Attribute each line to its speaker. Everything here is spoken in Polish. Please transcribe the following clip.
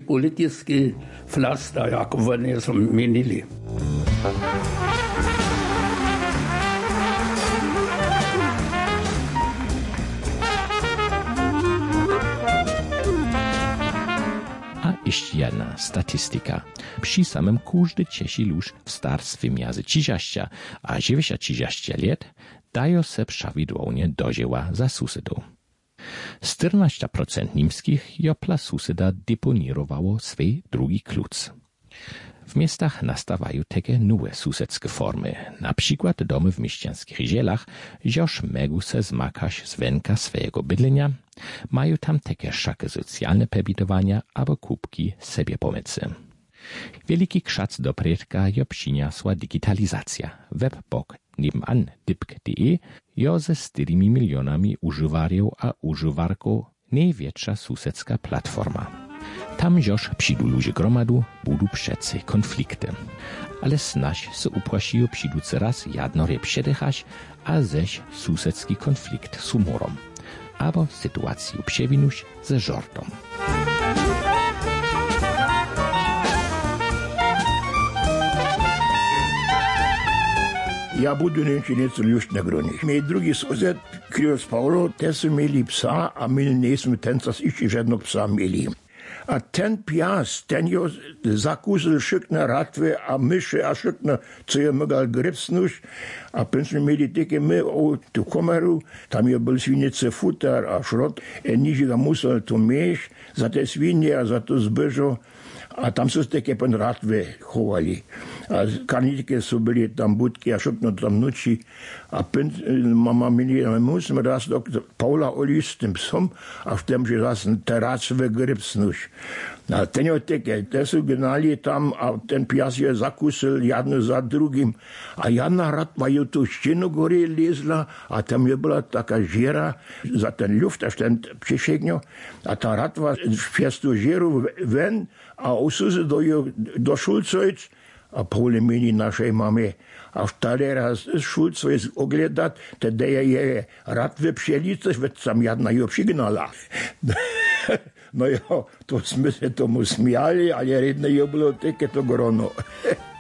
Speaker 1: politický flasta, jako oni som menili.
Speaker 2: Jeszcze jedna statystyka. Przy samym każdy Czesi luż w starstwie między 30 a 90 lat dają se prawidłownie dożyła za susedów. 14% niemskich jopla suseda deponirowało swej drugi kluc. W miastach nastawają takie nowe susedskie formy, na przykład domy w mieścianskich zielach, joż mogą se zmakać z wenka swojego bydlenia, mają tam takie szaky socjalne pobitowania albo kubki sobie pomocy. Wielki krzac do predka jo przyniosła digitalizacja. Webbok nebenan dipk.de jo ze 4 milionami używarów a używarków największa susedska platforma. Tam joż przyjdą ludzie gromadu, budu przece konflikty. Ale snaž se uprosijo přiduce raz jadnore předechać, a ześ susedski konflikt s humorom. Abo sytuaciju przewinuś ze żortom.
Speaker 3: Ja budu něco już na gronie. Mej drugi sosed, Krios Paulo, te su mieli psa, a my nesmo ten čas ještě žádnog psa mieli. A ten pias, ten jo zakusil šikne ratve a myše a šikne, co je mogal gripsnuš. A pensme mieli také my o tu komeru, tam je byl svinice futar a šrot, niže ga musel to měš za te svině a za to zbežo. A tam se také pen ratve chovali. A karnitke su byli tam budky a šikno tam noči. A mama mieli, musíme raz do Paula oli s tím psom a v tom, že raz teracve gripsnuš. A ten jo také, te su gnali tam a ten pias je zakusil jedno za drugim. A jedna ratva jo tu štěnu gore lezla a tam je byla taká žera za ten luft, až ten přišegňo. A ta ratva přes tu žeru ven a usuze do Šulcojc a pole meni našej mame. A vtedy raz Šulcojc ogledat, teda je ratve přelice, veď tam jedna jo přignala. No jo, to jsme se tomu smiali, ale redne jo bylo také to grono.